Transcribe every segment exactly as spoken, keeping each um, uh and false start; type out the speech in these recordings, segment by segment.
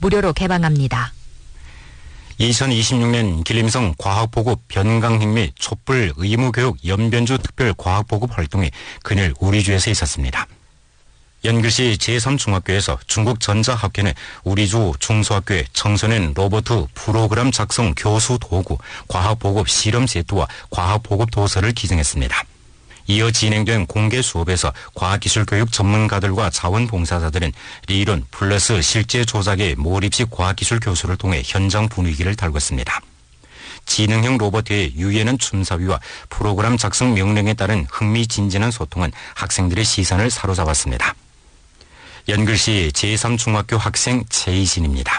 무료로 개방합니다. 이천이십육 년 길림성 과학보급 변강행 및 촛불 의무교육 연변주 특별 과학보급 활동이 그늘 우리주에서 있었습니다. 연길시 제삼 중학교에서 중국전자학회는 우리주 중소학교의 청소년 로봇 프로그램 작성 교수 도구, 과학보급 실험 세트와 과학보급 도서를 기증했습니다. 이어 진행된 공개 수업에서 과학기술교육 전문가들과 자원봉사자들은理론 플러스 실제 조작의 몰입식 과학기술 교수를 통해 현장 분위기를 달궜습니다. 지능형 로봇의 유연한 춤사위와 프로그램 작성 명령에 따른 흥미진진한 소통은 학생들의 시선을 사로잡았습니다. 연길시 제삼 중학교 학생 최희진입니다.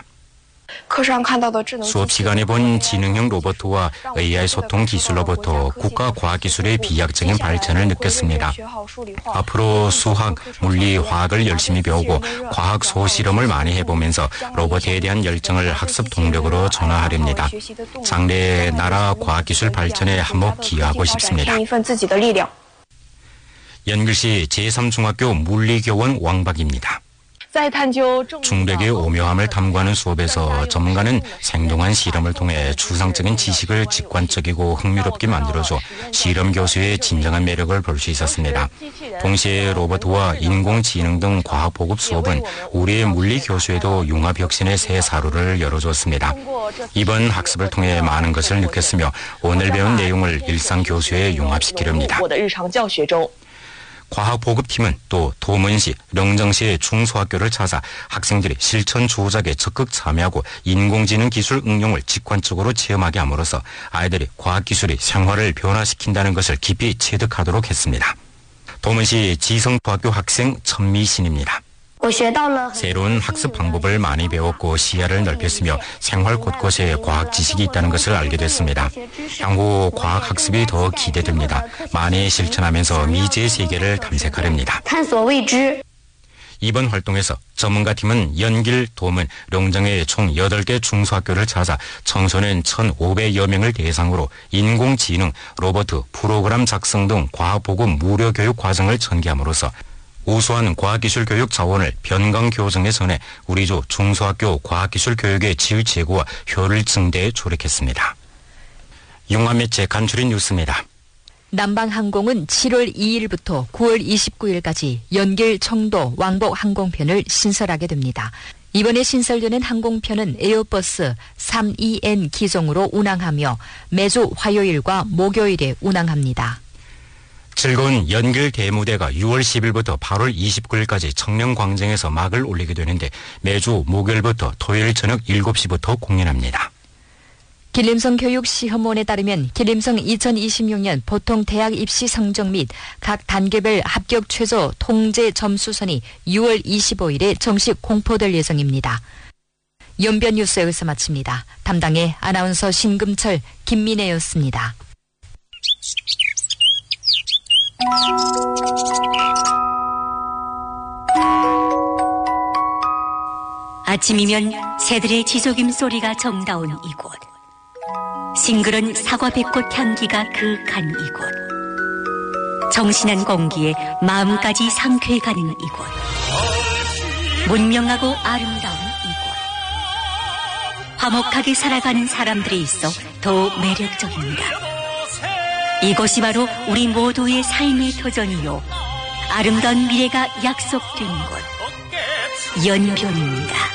수업 시간에 본 지능형 로봇과 에이아이 소통 기술로부터 국가과학기술의 비약적인 발전을 느꼈습니다. 앞으로 수학, 물리, 화학을 열심히 배우고 과학 소실험을 많이 해보면서 로봇에 대한 열정을 학습 동력으로 전환하렵니다. 장래 나라 과학기술 발전에 한몫 기여하고 싶습니다. 연길시 제삼 중학교 물리교원 왕박입니다. 중력의 오묘함을 탐구하는 수업에서 전문가는 생동한 실험을 통해 추상적인 지식을 직관적이고 흥미롭게 만들어줘 실험 교수의 진정한 매력을 볼 수 있었습니다. 동시에 로봇과 인공지능 등 과학 보급 수업은 우리의 물리 교수에도 융합혁신의 새 사로를 열어줬습니다. 이번 학습을 통해 많은 것을 느꼈으며 오늘 배운 내용을 일상 교수에 융합시키렵니다. 과학보급팀은 또 도문시, 령정시의 중소학교를 찾아 학생들이 실천 조작에 적극 참여하고 인공지능 기술 응용을 직관적으로 체험하게 함으로써 아이들이 과학기술이 생활을 변화시킨다는 것을 깊이 체득하도록 했습니다. 도문시 지성초학교 학생 천미신입니다. 새로운 학습 방법을 많이 배웠고 시야를 넓혔으며 생활 곳곳에 과학 지식이 있다는 것을 알게 됐습니다. 향후 과학 학습이 더 기대됩니다. 많이 실천하면서 미지의 세계를 탐색하렵니다. 이번 활동에서 전문가팀은 연길, 도문, 령정의 총 여덟 개 중소학교를 찾아 청소년 천오백여 명을 대상으로 인공지능, 로봇, 프로그램 작성 등 과학보급 무료 교육 과정을 전개함으로써 우수한 과학기술 교육 자원을 변강교정에 전해 우리주 중소학교 과학기술 교육의 질 제고와 효율 증대에 조력했습니다. 융합매체 간추린 뉴스입니다. 남방항공은 칠월 이일부터 구월 이십구일까지 연길, 청도, 왕복 항공편을 신설하게 됩니다. 이번에 신설되는 항공편은 에어버스 삼이엔 기종으로 운항하며 매주 화요일과 목요일에 운항합니다. 즐거운 연길 대무대가 유월 십일부터 팔월 이십구일까지 청령광장에서 막을 올리게 되는데 매주 목요일부터 토요일 저녁 일곱 시부터 공연합니다. 길림성 교육시험원에 따르면 길림성 이천이십육 년 보통 대학 입시 성적 및 각 단계별 합격 최저 통제 점수선이 유월 이십오일에 정식 공포될 예정입니다. 연변 뉴스 여기서 마칩니다. 담당의 아나운서 신금철, 김민혜였습니다. 아침이면 새들의 지저귀 소리가 정다운 이곳. 싱그런 사과 백꽃 향기가 그윽한 이곳. 정신한 공기에 마음까지 상쾌해가는 이곳. 문명하고 아름다운 이곳. 화목하게 살아가는 사람들이 있어 더 매력적입니다. 이곳이 바로 우리 모두의 삶의 터전이요 아름다운 미래가 약속된 곳 연변입니다.